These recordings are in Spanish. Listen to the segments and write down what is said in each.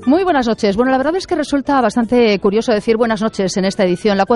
Muy buenas noches. Bueno, la verdad es que resulta bastante curioso decir buenas noches en esta edición, la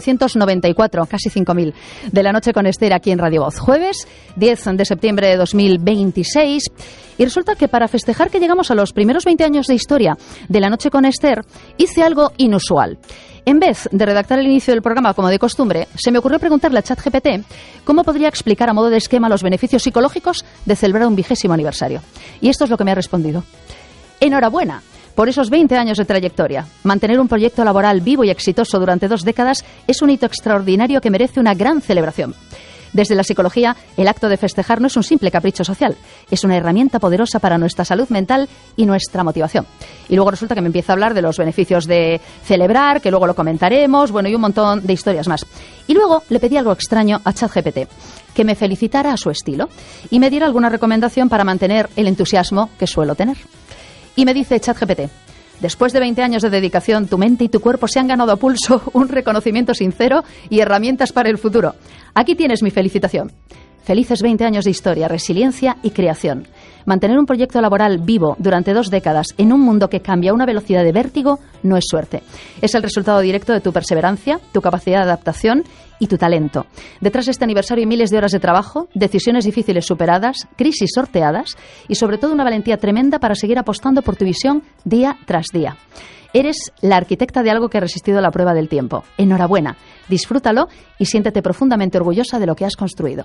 4.994, casi 5.000, de La Noche con Esther aquí en Radio Voz. Jueves 10 de septiembre de 2026. Y resulta que para festejar que llegamos a los primeros 20 años de historia de La Noche con Esther, hice algo inusual. En vez de redactar el inicio del programa como de costumbre, se me ocurrió preguntarle a ChatGPT cómo podría explicar a modo de esquema los beneficios psicológicos de celebrar un 20º aniversario. Y esto es lo que me ha respondido. Enhorabuena por esos 20 años de trayectoria. Mantener un proyecto laboral vivo y exitoso durante 2 décadas es un hito extraordinario que merece una gran celebración. Desde la psicología, el acto de festejar no es un simple capricho social, es una herramienta poderosa para nuestra salud mental y nuestra motivación. Y luego resulta que me empieza a hablar de los beneficios de celebrar, que luego lo comentaremos, bueno, y un montón de historias más. Y luego le pedí algo extraño a ChatGPT, que me felicitara a su estilo y me diera alguna recomendación para mantener el entusiasmo que suelo tener. Y me dice ChatGPT: después de 20 años de dedicación, tu mente y tu cuerpo se han ganado a pulso un reconocimiento sincero y herramientas para el futuro. Aquí tienes mi felicitación. Felices 20 años de historia, resiliencia y creación. Mantener un proyecto laboral vivo durante 2 décadas en un mundo que cambia a una velocidad de vértigo no es suerte. Es el resultado directo de tu perseverancia, tu capacidad de adaptación y tu talento. Detrás de este aniversario hay miles de horas de trabajo, decisiones difíciles superadas, crisis sorteadas y sobre todo una valentía tremenda para seguir apostando por tu visión día tras día. Eres la arquitecta de algo que ha resistido la prueba del tiempo. Enhorabuena, disfrútalo y siéntete profundamente orgullosa de lo que has construido.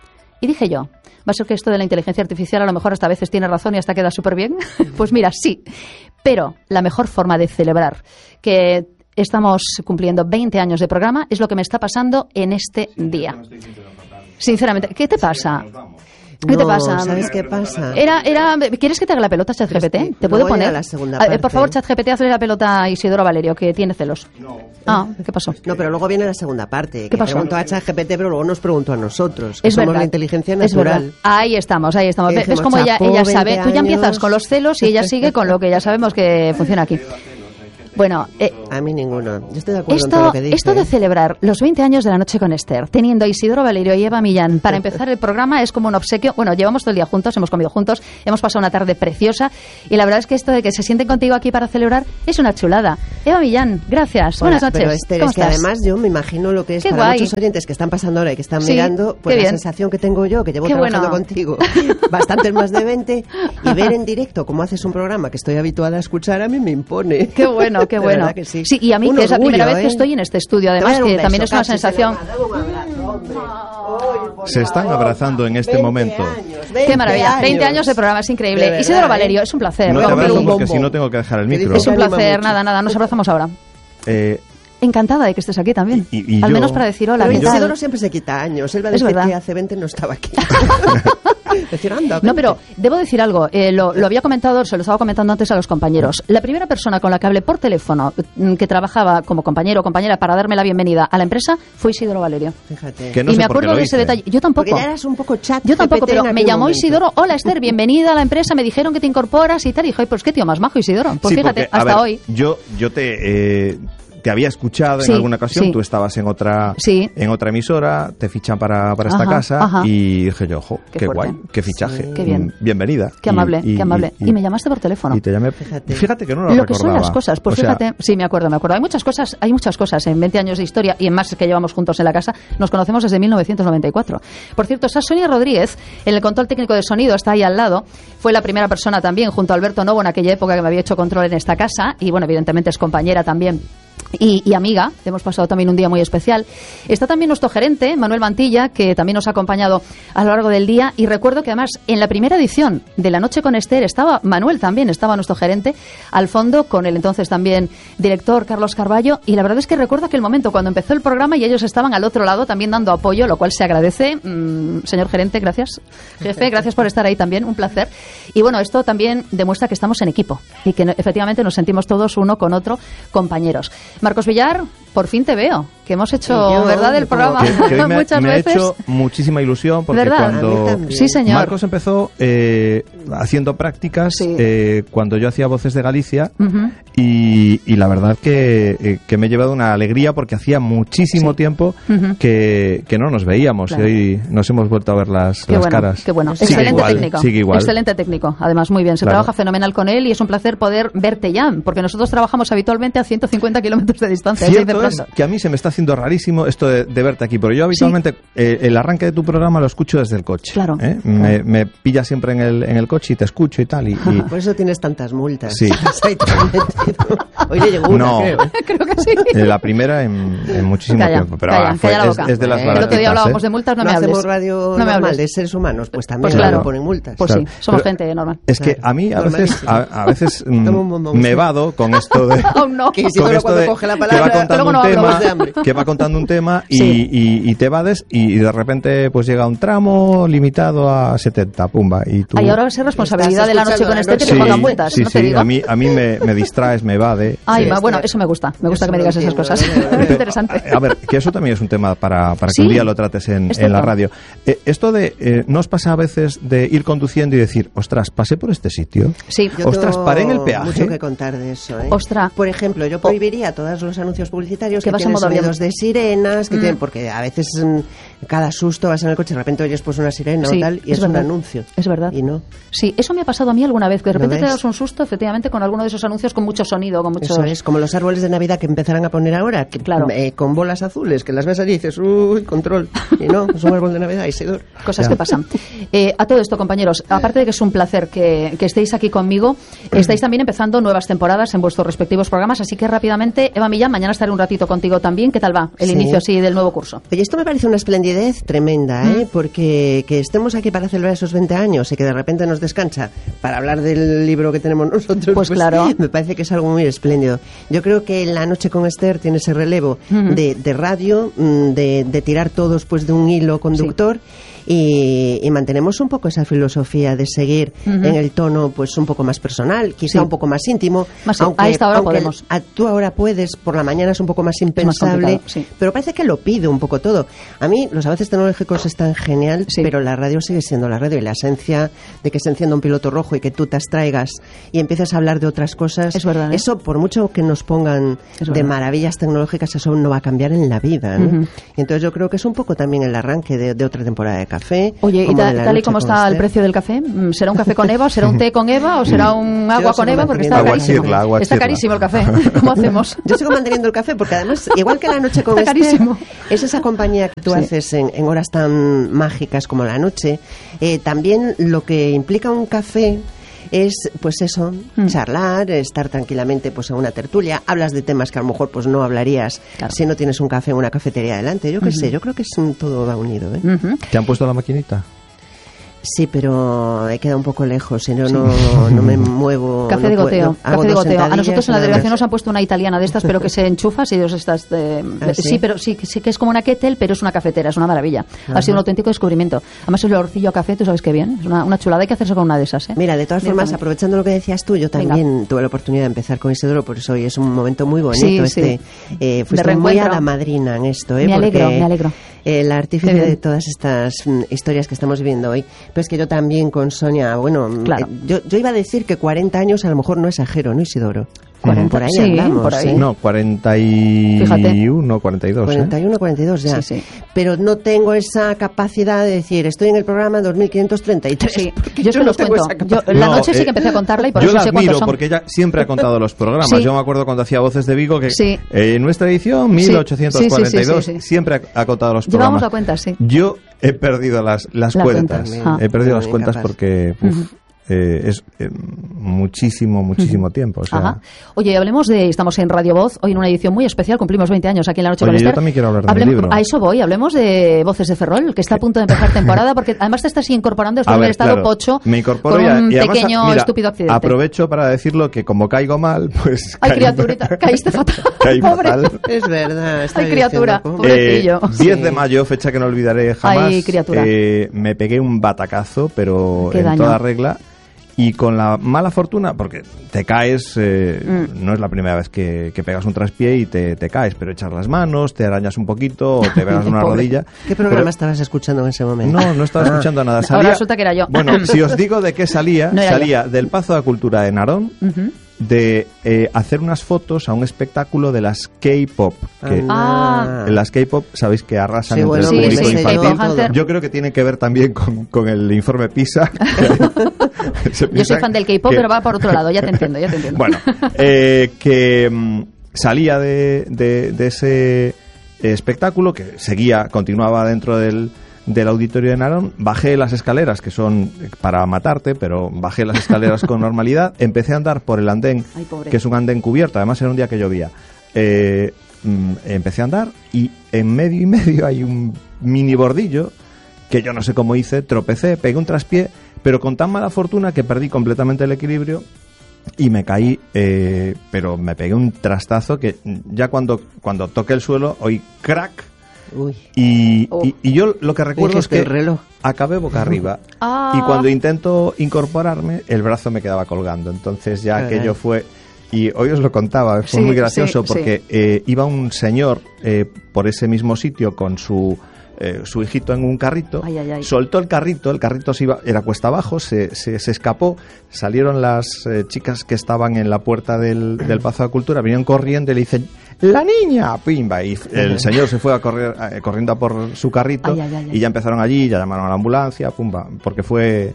Y dije yo, ¿va a ser que esto de la inteligencia artificial a lo mejor hasta a veces tiene razón y hasta queda súper bien? Pues mira, sí. Pero la mejor forma de celebrar que estamos cumpliendo 20 años de programa es lo que me está pasando en este día. Sinceramente, ¿qué te pasa? ¿Qué te pasa? ¿Sabes qué pasa? ¿Quieres que te haga la pelota, ChatGPT? ¿Te puedo poner? A la segunda parte. Por favor, ChatGPT, hazle la pelota a Isidoro Valerio, que tiene celos. ¿Qué pasó? No, pero luego viene la segunda parte. ¿Qué pasó? Preguntó a ChatGPT, pero luego nos preguntó a nosotros. Es somos verdad. La inteligencia natural. Ahí estamos. ¿Ves cómo ella sabe? Tú ya empiezas con los celos y ella sigue con lo que ya sabemos que funciona aquí. Bueno, a mí ninguno. Yo estoy de acuerdo con todo lo que dice. Esto de celebrar los 20 años de La Noche con Esther, teniendo a Isidoro Valerio y Eva Millán para empezar el programa, es como un obsequio. Bueno, llevamos todo el día juntos, hemos comido juntos, hemos pasado una tarde preciosa y la verdad es que esto de que se sienten contigo aquí para celebrar es una chulada. Eva Millán, gracias. Hola, buenas noches. Pero Esther, ¿Cómo es que estás? además yo me imagino lo que es Qué para guay. muchos oyentes que están pasando ahora y que están Sí, mirando, pues qué la bien. sensación que tengo yo, que llevo Qué trabajando bueno. contigo bastantes más de 20, y ver en directo cómo haces un programa que estoy habituada a escuchar, a mí me impone. Qué bueno, qué De bueno. verdad que sí. Sí, y a mí, Un que es la orgullo, primera vez que estoy en este estudio, Te voy a además, dar un que beso, también es una Cachi, sensación. dame un abrazo, hombre. Ay, por Se están favor. abrazando en este 20 momento. años, Qué maravilla. 20 años de programa, es De increíble. verdad, Isidoro Valerio, es un placer. No te Romper abrazo un porque bombo. si no tengo que dejar el ¿Qué micro. dices? Es un Me anima placer, mucho. nada, nos abrazamos ahora. Eh, Encantada de que estés aquí también. Y Al yo- menos para decir hola, Pero ¿qué tal? Isidoro siempre se quita años. Él va a Es decir verdad. que hace 20 no estaba aquí. Decir, anda, No, 20. pero debo decir algo. Lo había comentado, se lo estaba comentando antes a los compañeros. La primera persona con la que hablé por teléfono, que trabajaba como compañero o compañera para darme la bienvenida a la empresa, fue Isidoro Valerio. Fíjate. Que no y sé me por qué acuerdo lo de ese hice. detalle. Yo tampoco. Porque ya eras un poco chat. Yo tampoco, GPT en pero me aquel llamó momento. Isidoro. Hola, Esther, bienvenida a la empresa. Me dijeron que te incorporas y tal. Y dije, "Ay, pues qué tío más majo, Isidoro". Pues sí, fíjate, porque, a hasta ver, hoy. Yo te había escuchado Sí, en alguna ocasión, sí. tú estabas en otra Sí. emisora, te fichan para esta Ajá, casa ajá. y dije yo, ojo, Qué qué fuerte. guay, qué fichaje, Sí. Qué bien. Bienvenida. Qué amable, qué amable. Y me llamaste por teléfono. Y te llamé. Fíjate. Fíjate que no lo Lo recordaba. que son las cosas, pues O sea, fíjate, sí, me acuerdo. Hay muchas cosas en 20 años de historia y en más que llevamos juntos en la casa. Nos conocemos desde 1994. Por cierto, está Sonia Rodríguez en el control técnico de sonido, está ahí al lado. Fue la primera persona también, junto a Alberto Novo, en aquella época que me había hecho control en esta casa. Y bueno, evidentemente es compañera también. Y amiga, hemos pasado también un día muy especial. Está también nuestro gerente, Manuel Mantilla, que también nos ha acompañado a lo largo del día. Y recuerdo que además en la primera edición de La Noche con Esther estaba Manuel también, estaba nuestro gerente, al fondo con el entonces también director Carlos Carballo. Y la verdad es que recuerdo aquel momento cuando empezó el programa y ellos estaban al otro lado también dando apoyo, lo cual se agradece. Señor gerente, gracias. Jefe, gracias por estar ahí también, un placer. Y bueno, esto también demuestra que estamos en equipo y que efectivamente nos sentimos todos uno con otro compañeros. Marcos Villar, por fin te veo, que hemos hecho, yo, ¿verdad?, el programa que hoy muchas me ha veces. hecho muchísima ilusión porque ¿Verdad? A mí cuando también. Sí, señor. Marcos empezó haciendo prácticas Sí. cuando yo hacía Voces de Galicia Ujú. y la verdad que me he llevado una alegría porque hacía muchísimo tiempo Ujú. que no nos veíamos Claro. y hoy nos hemos vuelto a ver las Qué bueno, caras. qué bueno. Sigue Excelente igual, técnico. sigue igual. Excelente técnico. Además, muy bien. Se Claro. trabaja fenomenal con él y es un placer poder verte ya, porque nosotros trabajamos habitualmente a 150 kilómetros de distancia. así de Cierto es pronto. que a mí se me está haciendo rarísimo esto de verte aquí, pero yo habitualmente el arranque de tu programa lo escucho desde el coche. Claro. ¿eh? Me pilla siempre en el coche y te escucho y tal. Y Por eso tienes tantas multas. Sí. Estás ahí tan metido. Hoy le llegó una, No. creo. Creo que sí. la primera en muchísimo Calla, tiempo. Pero calla, fue- calla la boca. es de las El otro día baratitas, hablábamos ¿eh? de multas, no No me hables. hacemos radio No me normal hables. de seres humanos, pues también Pues claro. le ponen multas. Pues Claro. sí, somos Pero- gente normal. Es que Claro. a mí a veces, Normalísimo. a veces Toma un bombón, me sí. vado con esto de... Aún no. Que con Isidoro esto cuando de coge la que palabra, va contando luego no un tema, hablamos de hambre. que va contando un tema y, Sí. y te vades y de repente pues llega un tramo limitado a 70, pumba, y tú... Ay, ahora va a ser responsabilidad de la noche escuchando con la este que noche. te pongan multas, sí, ¿no te sí, digo? a mí me distraes, me evade. Ay, Sí, bueno, este- eso me gusta. Me gusta eso que me lo digas esas entiendo, cosas. lo veo. Interesante. A ver, que eso también es un tema para Sí, que un día lo trates en es la cierto. radio. Esto de, ¿no os pasa a veces de ir conduciendo y decir, ostras, pasé por este sitio? Sí. Yo Ostras, tengo paré en el peaje. mucho que contar de eso, ¿eh? Ostras. Por ejemplo, yo prohibiría todos los anuncios publicitarios Que que vas en tienen modo avión. sonidos de sirenas, que tienen, porque a veces cada susto vas en el coche, de repente oyes pues una sirena Sí, o tal, y es es un verdad. anuncio. Es verdad. Y no. Sí, eso me ha pasado a mí alguna vez, que de ¿Lo repente te ves? das un susto, efectivamente, con alguno de esos anuncios con mucho sonido, con mucho... Eso es, como los árboles de Navidad que empezarán a poner ahora, que, Claro. con bolas azules, que las ves allí y dices, uy, control. Y no, es un árbol de Navidad, Isidoro. Cosas Ya. que pasan. A todo esto, compañeros, aparte de que es un placer que estéis aquí conmigo, estáis también empezando nuevas temporadas en vuestros respectivos programas, así que rápidamente, Eva Millán, mañana estaré un ratito contigo también. ¿Qué tal va el Sí. inicio así del nuevo curso? Oye, esto me parece una esplendidez tremenda, ¿eh? Porque que estemos aquí para celebrar esos 20 años y que de repente nos descansa para hablar del libro que tenemos nosotros, Pues claro. me parece que es algo muy espléndido. Yo creo que La Noche con Esther tiene ese relevo de radio, de tirar todos pues de un hilo conductor. Y mantenemos un poco esa filosofía de seguir en el tono pues un poco más personal, quizá Sí. un poco más íntimo. Más a esta hora podemos. Tú ahora puedes, por la mañana es un poco más impensable, complicado, sí. pero parece que lo pide un poco todo. A mí los avances tecnológicos están genial, Sí. pero la radio sigue siendo la radio y la esencia de que se encienda un piloto rojo y que tú te abstraigas y empieces a hablar de otras cosas. Es verdad, ¿eh? Eso, por mucho que nos pongan Es de verdad. maravillas tecnológicas, eso no va a cambiar en la vida, ¿no? Y entonces yo creo que es un poco también el arranque de otra temporada de Café. Oye, ¿y como de La tal y Noche como con está el Esther. precio del café? ¿Será un café con Eva o será un té con Eva o será un agua con sigo Eva? Porque está manteniendo carísimo. agua chirla, agua Está chirla. carísimo el café. ¿Cómo hacemos? Yo sigo manteniendo el café porque además, igual que La Noche con Está Esther, carísimo. es esa compañía que tú Sí. haces en horas tan mágicas como la noche. También lo que implica un café es pues eso, charlar, estar tranquilamente pues a una tertulia, hablas de temas que a lo mejor pues no hablarías Claro. si no tienes un café o una cafetería delante. Yo qué sé, yo creo que todo va unido, ¿eh? Ujú. ¿Te han puesto la maquinita? Sí, pero he quedado un poco lejos, si no, no me muevo. Café no de puedo, goteo, no, hago café de dos goteo. A nosotros en la sentadillas, delegación nada nos más. han puesto una italiana de estas, pero que se enchufa si os estás... ¿Ah, sí? Sí, pero sí que es como una kettle, pero es una cafetera, es una maravilla. Ha sido un auténtico descubrimiento. Además el olorcillo a café, tú sabes qué bien, es una chulada, hay que hacerse con una de esas, ¿eh? Mira, de todas formas, Directamente. aprovechando lo que decías tú, yo también tuve la oportunidad de empezar con Isidoro, por eso hoy es un momento muy bonito. Sí, Fuiste muy reencuentro. a la madrina en esto, ¿eh? Me alegro, Porque me alegro. El Qué artífice bien. de todas estas historias que estamos viviendo hoy. Pero es que yo también con Sonia, bueno, Claro. yo iba a decir que 40 años a lo mejor no exagero, ¿no, Isidoro? 40, Por ahí sí, andamos, por ahí. ¿eh? No, 41, 42. 41, 42 ya. Sí, sí. Pero no tengo esa capacidad de decir, estoy en el programa 2533. Sí, porque yo es que no los tengo cuento. esa capacidad. La noche sí que empecé a contarla y por yo eso la sé cuántos admiro son. porque ella siempre ha contado los programas. Sí. Yo me acuerdo cuando hacía Voces de Vigo que Sí. en nuestra edición 1842 sí, sí. siempre ha contado los Llevamos programas. la cuenta, sí. Yo he perdido las La cuentas. cuenta. Ah. He perdido las Muy cuentas capaz. porque es muchísimo tiempo. O sea, Ajá. Oye, hablemos de... Estamos en Radio Voz, hoy en una edición muy especial, cumplimos 20 años aquí en La Noche Oye, con yo Esther. también quiero hablar de mi libro. A eso voy, hablemos de Voces de Ferrol, que está a punto de empezar temporada, porque además te estás incorporando después a de haber ver, estado claro, pocho me incorporo con y un además, pequeño mira, estúpido accidente. aprovecho para decirlo que como caigo mal, pues... Ay, criaturita, caíste fatal. Caí Pobre. fatal. Es verdad. está Ay, criatura. diciendo, Pobrecillo. 10 de mayo, fecha que no olvidaré jamás. Ay, criatura. Me pegué un batacazo, pero Qué en daño. toda regla. Y con la mala fortuna, porque te caes, no es la primera vez que pegas un traspié y te caes, pero echas las manos, te arañas un poquito o te pegas una rodilla. ¿Qué programa estabas escuchando en ese momento? No estaba escuchando nada. Ahora resulta que era yo. Bueno, si os digo de qué salía, salía del Pazo de la Cultura de Narón, de hacer unas fotos a un espectáculo de las K-pop. Las K-pop, sabéis que arrasan entre el público infantil. Yo creo que tiene que ver también con el informe PISA. Yo soy fan del K-pop, pero va por otro lado, ya te entiendo. Bueno, que salía de ese espectáculo, que continuaba dentro del auditorio de Narón, bajé las escaleras, que son para matarte, pero bajé las escaleras con normalidad, empecé a andar por el andén, que es un andén cubierto, además era un día que llovía. Empecé a andar y en medio y medio hay un mini bordillo que yo no sé cómo hice, tropecé, pegué un traspié, pero con tan mala fortuna que perdí completamente el equilibrio y me caí, pero me pegué un trastazo que ya cuando toqué el suelo oí crack. Uy. Y yo lo que recuerdo es que acabé boca arriba y cuando intento incorporarme el brazo me quedaba colgando, entonces ya aquello fue, y hoy os lo contaba, fue muy gracioso porque iba un señor por ese mismo sitio con su hijito en un carrito, soltó el carrito se iba, era cuesta abajo, se escapó, salieron las chicas que estaban en la puerta del Pazo de la Cultura, vinieron corriendo y le dicen ¡la niña! ¡Pimba! Y el señor se fue a correr corriendo a por su carrito y ya empezaron allí, ya llamaron a la ambulancia, ¡pumba! Porque fue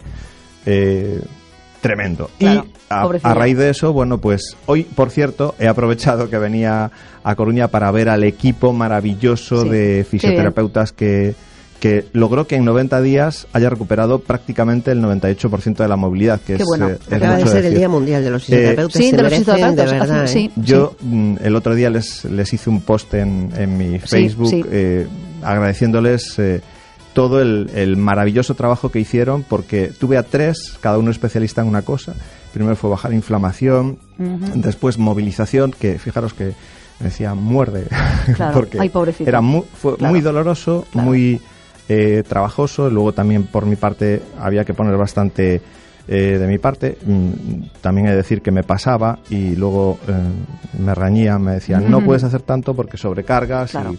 tremendo. Claro, y a raíz de eso, bueno, pues hoy, por cierto, he aprovechado que venía a Coruña para ver al equipo maravilloso de fisioterapeutas que logró que en 90 días haya recuperado prácticamente el 98% de la movilidad, que es bueno. Acaba de ser el Día Mundial de los Fisioterapeutas. Sí, de los fisioterapeutas, de verdad. Yo el otro día les hice un post en mi Facebook agradeciéndoles todo el maravilloso trabajo que hicieron, porque tuve a 3, cada uno especialista en una cosa. Primero fue bajar inflamación, después movilización, que fijaros que me decía muerde, claro. porque era fue muy doloroso, muy trabajoso. Luego también por mi parte había que poner bastante de mi parte. También he de decir que me pasaba y luego me reñían, me decían no puedes hacer tanto porque sobrecargas. Claro.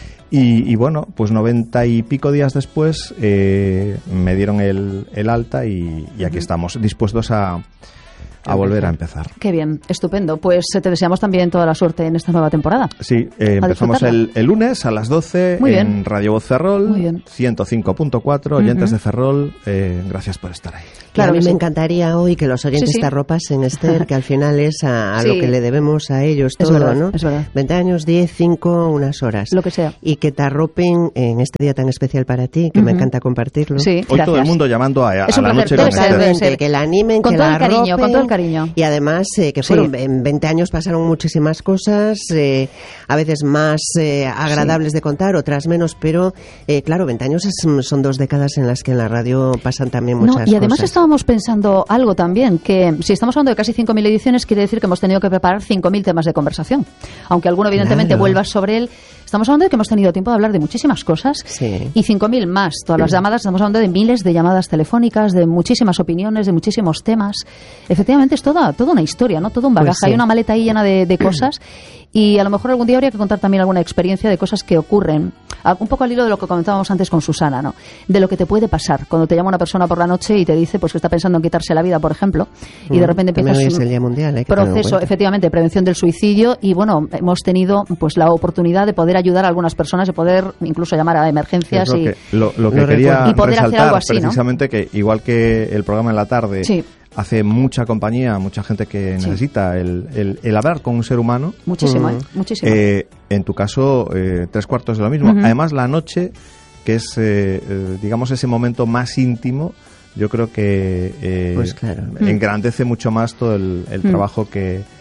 Y bueno, pues 90 y pico días después me dieron el alta y aquí estamos, dispuestos a volver a empezar. Qué bien, estupendo. Pues te deseamos también toda la suerte en esta nueva temporada. Sí, empezamos el lunes a las 12 en Radio Voz Ferrol, 105.4, oyentes de Ferrol, gracias por estar ahí. Claro, a mí me encantaría hoy que los oyentes te arropasen, Esther, que al final es a lo que le debemos a ellos todo, verdad, ¿no? Es verdad. 20 años, 10, 5, unas horas. Lo que sea. Y que te arropen en este día tan especial para ti, que me encanta compartirlo. Sí, hoy todo el mundo llamando a la noche con Esther. Que la animen, con que todo la el cariño, arropen. con todo el cariño. Y además que fueron en 20 años pasaron muchísimas cosas, a veces más agradables de contar, otras menos, pero claro, 20 años son 2 décadas en las que en la radio pasan también muchas cosas. Y además estábamos pensando algo también, que si estamos hablando de casi 5.000 ediciones, quiere decir que hemos tenido que preparar 5.000 temas de conversación. Aunque alguno evidentemente vuelva sobre él, estamos hablando de que hemos tenido tiempo de hablar de muchísimas cosas y 5.000 más. Todas las llamadas, estamos hablando de miles de llamadas telefónicas, de muchísimas opiniones, de muchísimos temas. Efectivamente es toda una historia, ¿no? Todo un bagaje. Hay una maleta ahí llena de cosas y a lo mejor algún día habría que contar también alguna experiencia de cosas que ocurren. Un poco al hilo de lo que comentábamos antes con Susana, ¿no? De lo que te puede pasar cuando te llama una persona por la noche y te dice pues que está pensando en quitarse la vida, por ejemplo, y de repente empiezas es el Día Mundial, proceso, efectivamente, prevención del suicidio, y bueno, hemos tenido pues la oportunidad de poder ayudar a algunas personas, de poder incluso llamar a emergencias lo que quería y poder resaltar, hacer algo así, precisamente, ¿no? Que igual que el programa en la tarde hace mucha compañía, mucha gente que necesita el hablar con un ser humano. Muchísimo, muchísimo. En tu caso, 3/4 de lo mismo. Además, la noche, que es, digamos, ese momento más íntimo, yo creo que pues claro. engrandece mucho más todo el trabajo que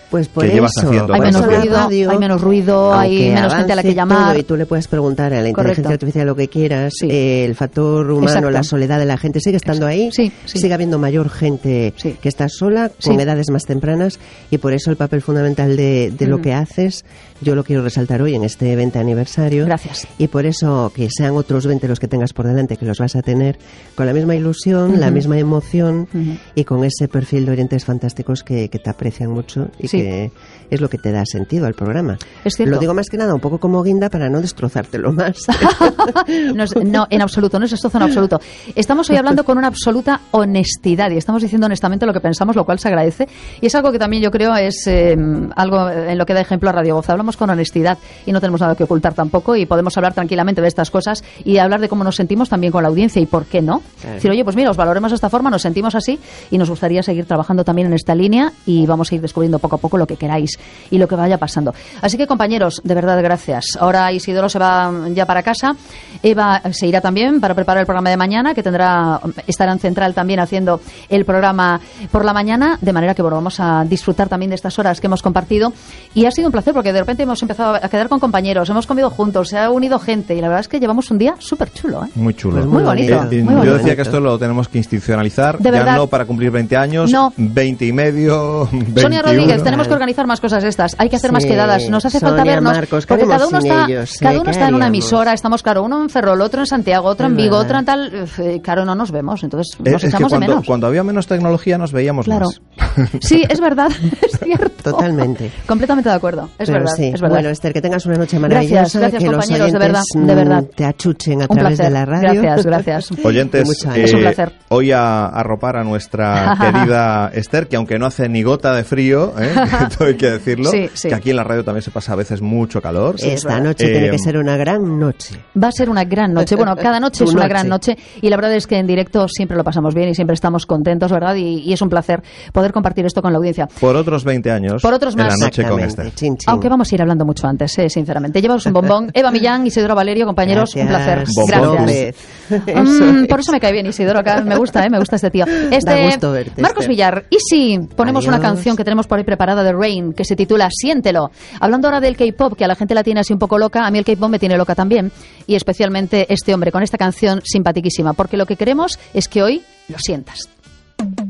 Pues por que llevas eso, haciendo. Hay menos ruido, hay menos gente a la que llamar. Todo, y tú le puedes preguntar a la inteligencia artificial lo que quieras. Sí. El factor humano, la soledad de la gente sigue estando ahí. Sí. Sigue habiendo mayor gente que está sola, con edades más tempranas, y por eso el papel fundamental de lo que haces, yo lo quiero resaltar hoy en este 20 aniversario. Gracias. Y por eso que sean otros 20 los que tengas por delante, que los vas a tener con la misma ilusión, la misma emoción y con ese perfil de oyentes fantásticos que te aprecian mucho y que es lo que te da sentido al programa. Es cierto. Lo digo más que nada un poco como guinda para no destrozártelo más. No, en absoluto, no es destrozo en absoluto. Estamos hoy hablando con una absoluta honestidad y estamos diciendo honestamente lo que pensamos, lo cual se agradece, y es algo que también yo creo es algo en lo que da ejemplo a Radio Voz. Hablamos con honestidad y no tenemos nada que ocultar tampoco, y podemos hablar tranquilamente de estas cosas y hablar de cómo nos sentimos también con la audiencia y por qué no. Decir, oye, pues mira, os valoremos de esta forma, nos sentimos así y nos gustaría seguir trabajando también en esta línea, y vamos a ir descubriendo poco a poco lo que queráis y lo que vaya pasando. Así que, compañeros, de verdad, gracias. Ahora Isidoro se va ya para casa, Eva se irá también para preparar el programa de mañana, que estará en Central también haciendo el programa por la mañana, de manera que vamos a disfrutar también de estas horas que hemos compartido, y ha sido un placer porque de repente hemos empezado a quedar con compañeros, hemos comido juntos, se ha unido gente, y la verdad es que llevamos un día súper chulo, ¿eh? Muy chulo. Pues muy bonito. Yo decía que esto lo tenemos que institucionalizar, de verdad. Ya no para cumplir 20 años, 20 y medio, 21. Sonia Rodríguez, tenemos que organizar más cosas estas, hay que hacer más quedadas, nos hace falta vernos, Marcos, porque cada uno está en una emisora, estamos, claro, uno en Ferrol, otro en Santiago, otro en Vigo, otro en tal, claro, no nos vemos, entonces nos echamos de menos. Cuando había menos tecnología nos veíamos más. Sí, es verdad, es cierto. Totalmente. Completamente de acuerdo, es verdad. Bueno, Esther, que tengas una noche maravillosa, gracias, que los oyentes de verdad. Te achuchen a través de la radio. Gracias. Oyentes, es un placer. Hoy a arropar a nuestra querida Esther, que aunque no hace ni gota de frío, todo hay que decirlo, que aquí en la radio también se pasa a veces mucho calor. Esta noche tiene que ser una gran noche. Va a ser una gran noche. Bueno, cada noche es una gran noche, y la verdad es que en directo siempre lo pasamos bien y siempre estamos contentos, ¿verdad? Y es un placer poder compartir esto con la audiencia. Por otros 20 años, por otros más, en la noche con Esther. Chin. Aunque vamos a ir hablando mucho antes, sinceramente. Llevaos un bombón. Eva Millán, Isidoro Valerio, compañeros, gracias. Un placer. Bombón. Gracias. Por eso me cae bien Isidoro acá. Me gusta este tío. Da gusto verte, Marcos Esther. Villar, ¿y si ponemos una canción que tenemos por ahí preparada de Rain, que se titula Siéntelo? Hablando ahora del K-pop, que a la gente la tiene así un poco loca, a mí el K-pop me tiene loca también, y especialmente este hombre con esta canción simpaticísima, porque lo que queremos es que hoy lo sientas.